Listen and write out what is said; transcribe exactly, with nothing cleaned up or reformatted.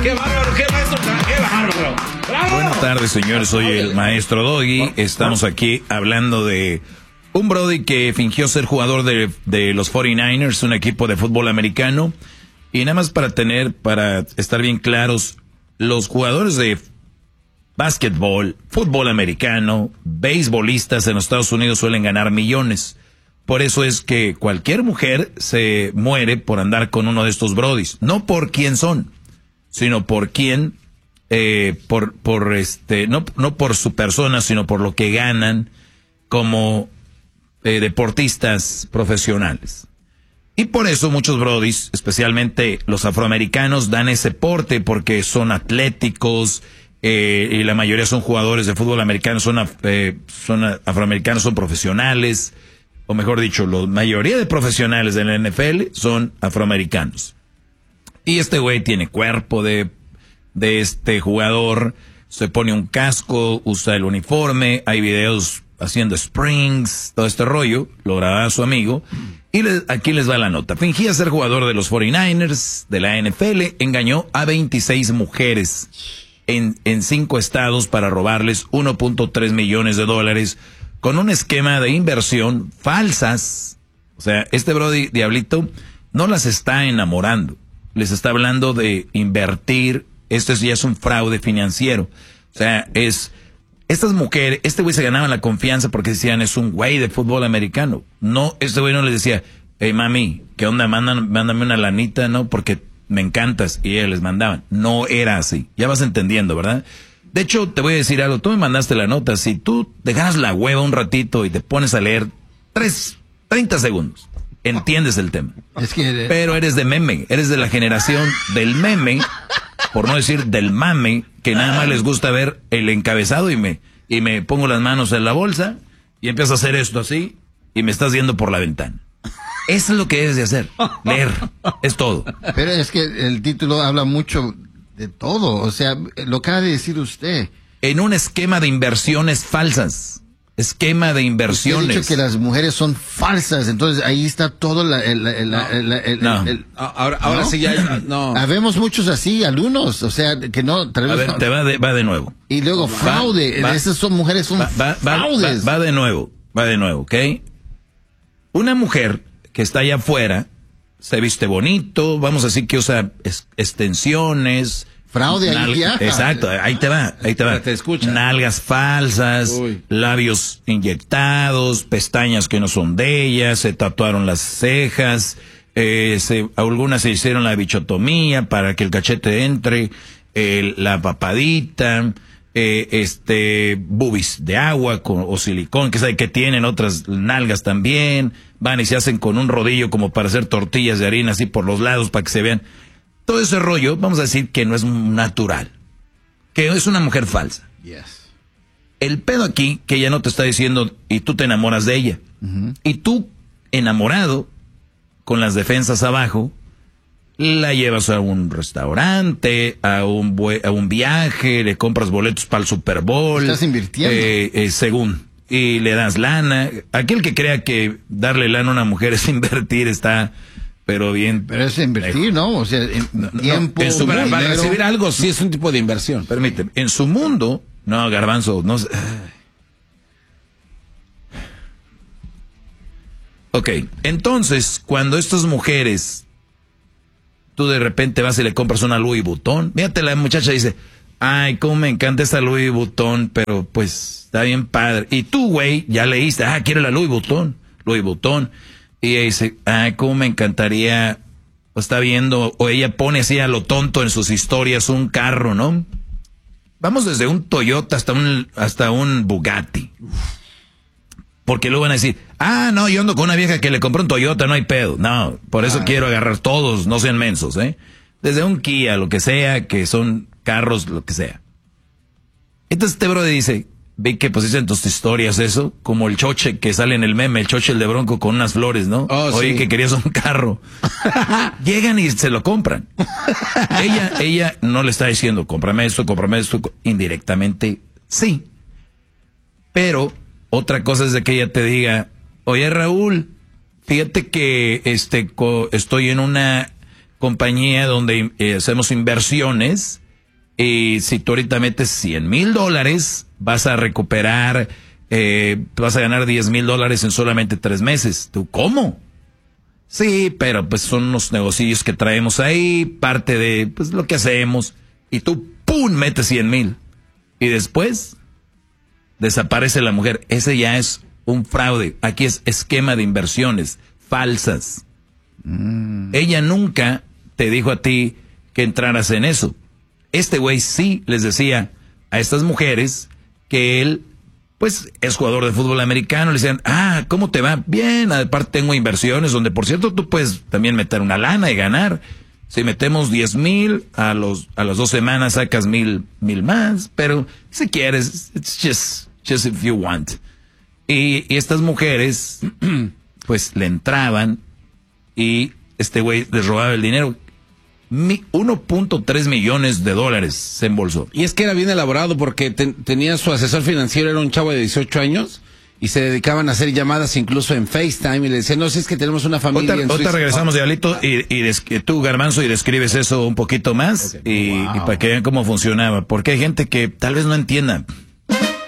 ¡Qué bárbaro, qué maestro! ¡Qué bárbaro! ¡Bravo! Buenas tardes, señores. Soy el maestro Doggy. Estamos aquí hablando de un brody que fingió ser jugador de, de los cuarenta y nueve ers, un equipo de fútbol americano. Y nada más para tener, para estar bien claros, los jugadores de básquetbol, fútbol americano, beisbolistas en los Estados Unidos suelen ganar millones. Por eso es que cualquier mujer se muere por andar con uno de estos brodis. No por quién son, sino por quién, eh, por, por este, no, no por su persona, sino por lo que ganan como eh, deportistas profesionales. Y por eso muchos brodis, especialmente los afroamericanos, dan ese porte porque son atléticos, eh, y la mayoría son jugadores de fútbol americano, son, eh, son afroamericanos, son profesionales, o mejor dicho, la mayoría de profesionales de la N F L son afroamericanos. Y este güey tiene cuerpo de, de este jugador, se pone un casco, usa el uniforme, hay videos haciendo springs, todo este rollo, lo grababa su amigo, y le, aquí les va la nota. Fingía ser jugador de los cuarenta y nueve ers, de la N F L, engañó a veintiséis mujeres en, en cinco estados para robarles uno punto tres millones de dólares con un esquema de inversión falsas. O sea, este brody Diablito no las está enamorando, les está hablando de invertir. Esto ya es un fraude financiero. O sea, es... Estas mujeres, este güey se ganaba la confianza porque decían, es un güey de fútbol americano. No, este güey no les decía, hey mami, ¿qué onda? Mándame, mándame una lanita, ¿no? Porque me encantas. Y ellos les mandaban. No era así. Ya vas entendiendo, ¿verdad? De hecho, te voy a decir algo. Tú me mandaste la nota. Si tú dejas la hueva un ratito y te pones a leer tres, treinta segundos, entiendes el tema. Es que... Pero eres de meme. Eres de la generación del meme, por no decir del mame, que nada más les gusta ver el encabezado y me, y me pongo las manos en la bolsa y empiezo a hacer esto así y me estás viendo por la ventana. Eso es lo que debes de hacer, leer, es todo. Pero es que el título habla mucho de todo, o sea, lo acaba de decir usted. En un esquema de inversiones falsas. Esquema de inversiones. Usted ha dicho que las mujeres son falsas, entonces ahí está todo la, el, el, no, el, el, no. el, el ahora, ahora ¿no? sí ya, no. Habemos muchos así, alumnos, o sea, que no... Tal vez a ver, no. te va de, va de nuevo. Y luego fraude, va, esas son mujeres, son va, va, fraudes. Va, va, va de nuevo, va de nuevo, ¿ok? Una mujer que está allá afuera, se viste bonito, vamos a decir que usa es, extensiones... Fraude, ahí Nal- ya. Exacto, ahí te va, ahí te va. Te escucha. Nalgas falsas, Uy. labios inyectados, pestañas que no son de ellas, se tatuaron las cejas, eh, se, algunas se hicieron la bichotomía para que el cachete entre, eh, la papadita, eh, este, boobies de agua con, o silicón, que sabe que tienen otras nalgas también, van y se hacen con un rodillo como para hacer tortillas de harina así por los lados para que se vean. Todo ese rollo, vamos a decir que no es natural, que es una mujer falsa. Yes. El pedo aquí, que ella no te está diciendo, y tú te enamoras de ella. Uh-huh. Y tú, enamorado, con las defensas abajo, la llevas a un restaurante, a un, bue- a un viaje, le compras boletos para el Super Bowl. Estás invirtiendo. Eh, eh, según. Y le das lana. Aquel que crea que darle lana a una mujer es invertir está... Pero bien. Pero es invertir, ¿no? O sea, en no, tiempo, no, en su, para, para dinero. recibir algo sí es un tipo de inversión. Permíteme, en su mundo, no, Garbanzo, no sé. Ok, entonces, cuando estas mujeres, tú de repente vas y le compras una Louis Vuitton, fíjate, la muchacha dice, ay, cómo me encanta esta Louis Vuitton, pero pues está bien padre. Y tú, güey, ya leíste, ah, quiero la Louis Vuitton, Louis Vuitton. Y ella dice, ay, cómo me encantaría, o está viendo, o ella pone así a lo tonto en sus historias un carro, ¿no? Vamos desde un Toyota hasta un, hasta un Bugatti. Porque luego van a decir, ah, no, yo ando con una vieja que le compró un Toyota, no hay pedo. No, por eso ah. quiero agarrar todos, no sean mensos, ¿eh? Desde un Kia, lo que sea, que son carros, lo que sea. Entonces este brother dice, ve que pues dicen tus historias eso, como el choche que sale en el meme, el choche el de Bronco con unas flores, ¿no? Oh, Oye, sí. que querías un carro. Llegan y se lo compran. ella, ella no le está diciendo, cómprame esto, cómprame esto, indirectamente, sí. Pero otra cosa es de que ella te diga, oye Raúl, fíjate que este co- estoy en una compañía donde eh, hacemos inversiones y si tú ahorita metes cien mil dólares, vas a recuperar, eh, vas a ganar diez mil dólares en solamente tres meses. ¿Tú cómo? Sí, pero pues son unos negocios que traemos ahí, parte de pues lo que hacemos, y tú, ¡pum!, metes cien mil. Y después desaparece la mujer. Ese ya es un fraude. Aquí es esquema de inversiones falsas. Mm. Ella nunca te dijo a ti que entraras en eso. Este güey sí les decía a estas mujeres que él, pues, es jugador de fútbol americano. Le decían, ah, ¿cómo te va? Bien, aparte tengo inversiones donde, por cierto, tú puedes también meter una lana y ganar. Si metemos diez mil, a los a las dos semanas sacas mil, mil más, pero si quieres, it's just, just if you want. Y, y estas mujeres, pues, le entraban y este güey les robaba el dinero. uno punto tres millones de dólares se embolsó. Y es que era bien elaborado porque ten, tenía su asesor financiero, era un chavo de dieciocho años, y se dedicaban a hacer llamadas incluso en FaceTime y le decían, no, si es que tenemos una familia Otra, en otra Suiza. regresamos, Diablito, y, y des, tú, Garbanzo, y describes eso un poquito más, okay. y, wow. y para que vean cómo funcionaba, porque hay gente que tal vez no entienda.